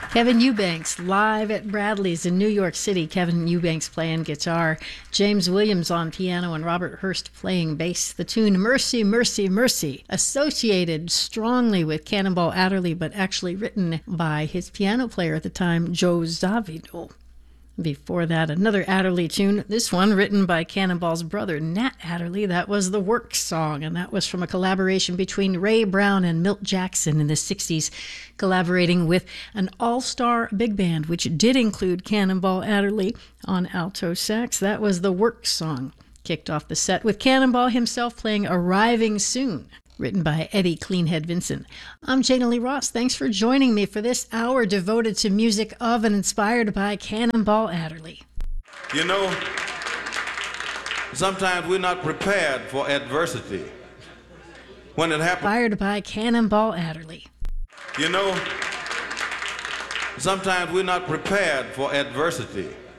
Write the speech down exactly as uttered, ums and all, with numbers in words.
Kevin Eubanks live at Bradley's in New York City. Kevin Eubanks playing guitar, James Williams on piano, and Robert Hurst playing bass. The tune Mercy, Mercy, Mercy, associated strongly with Cannonball Adderley, but actually written by his piano player at the time, Joe Zawinul. Before that, another Adderley tune, this one written by Cannonball's brother, Nat Adderley. That was the Work Song, and that was from a collaboration between Ray Brown and Milt Jackson in the sixties, collaborating with an all-star big band, which did include Cannonball Adderley on alto sax. That was the Work Song. Kicked off the set with Cannonball himself playing Arriving Soon, written by Eddie Cleanhead Vinson. I'm Jana Lee Ross. Thanks for joining me for this hour devoted to music of and inspired by Cannonball Adderley. You know, sometimes we're not prepared for adversity. When it happens... Inspired by Cannonball Adderley. You know, sometimes we're not prepared for adversity.